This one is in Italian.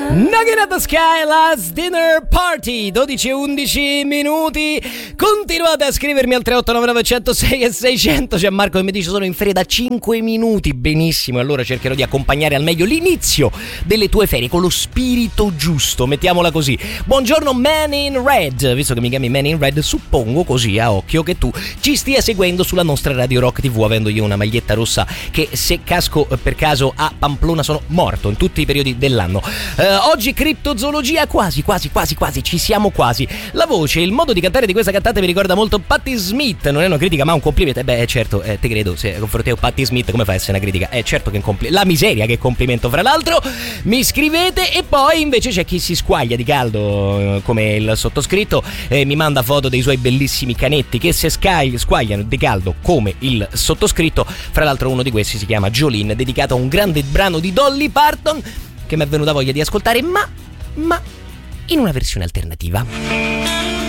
Knocking at the Sky, Last Dinner Party, 12 e 11 minuti. Continuate a scrivermi al 3899 106 e 600. C'è Marco che mi dice: sono in ferie da 5 minuti. Benissimo, allora cercherò di accompagnare al meglio l'inizio delle tue ferie con lo spirito giusto, mettiamola così. Buongiorno Man in Red. Visto che mi chiami Man in Red, suppongo così a occhio che tu ci stia seguendo sulla nostra Radio Rock TV, avendo io una maglietta rossa che, se casco per caso a Pamplona, sono morto in tutti i periodi dell'anno. Oggi criptozoologia, quasi, ci siamo quasi. La voce, il modo di cantare di questa cantante mi ricorda molto Patti Smith. Non è una critica ma un complimento. Certo, te credo, se confronti a Patti Smith come fa a essere una critica? Certo che è un complimento. La miseria, che complimento fra l'altro. Mi scrivete. E poi invece c'è chi si squaglia di caldo come il sottoscritto, mi manda foto dei suoi bellissimi canetti che si squagliano di caldo come il sottoscritto. Fra l'altro uno di questi si chiama Jolene, dedicato a un grande brano di Dolly Parton che mi è venuta voglia di ascoltare, ma in una versione alternativa.